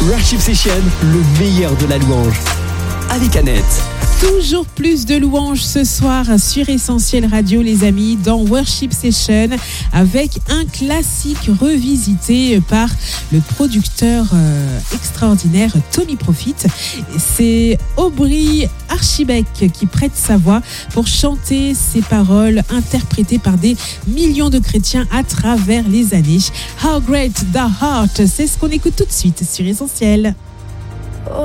Worship Session, le meilleur de la louange. Avec Annette. Toujours plus de louanges ce soir sur Essentiel Radio, les amis, dans Worship Session, avec un classique revisité par le producteur extraordinaire Tommy Profit. C'est Aubrey Archibec qui prête sa voix pour chanter ces paroles interprétées par des millions de chrétiens à travers les années. How Great the Heart, c'est ce qu'on écoute tout de suite sur Essentiel.